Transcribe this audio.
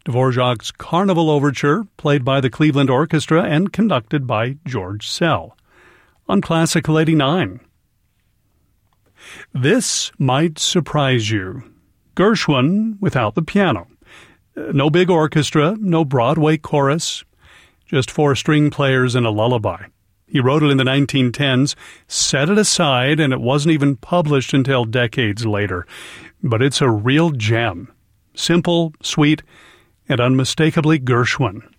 Dvorak's Carnival Overture, played by the Cleveland Orchestra and conducted by George Szell. On Classical 89. This might surprise you. Gershwin without the piano. No big orchestra, no Broadway chorus, just 4 string players and a lullaby. He wrote it in the 1910s, set it aside, and it wasn't even published until decades later. But it's a real gem. Simple, sweet, and unmistakably Gershwin.